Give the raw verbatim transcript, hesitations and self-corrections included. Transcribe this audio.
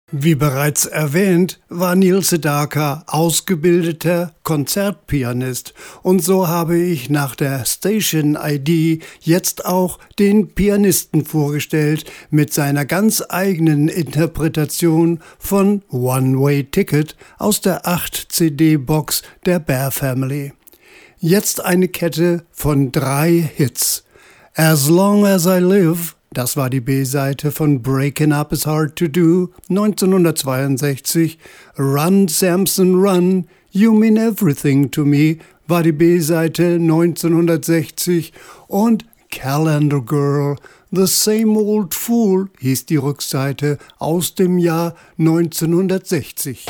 Wie bereits erwähnt, war Neil Sedaka ausgebildeter Konzertpianist und so habe ich nach der Station I D jetzt auch den Pianisten vorgestellt mit seiner ganz eigenen Interpretation von One Way Ticket aus der acht C D-Box der Bear Family. Jetzt eine Kette von drei Hits. As Long As I Live, das war die B-Seite von Breaking Up Is Hard to Do neunzehnhundertzweiundsechzig. Run, Samson, Run, You Mean Everything to Me war die B-Seite neunzehnhundertsechzig. Und Calendar Girl, The Same Old Fool hieß die Rückseite aus dem Jahr neunzehnhundertsechzig.